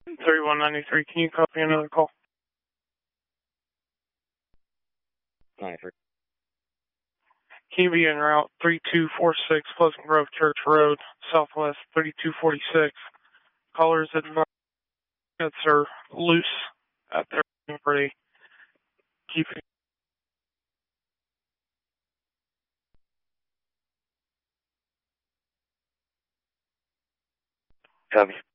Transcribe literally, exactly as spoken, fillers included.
thirty-one ninety-three, can you copy another call? ninety-three. Can you be en route three two four six Pleasant Grove Church Road, Southwest thirty-two forty-six. Callers advised are loose at their property. Keep it. Copy.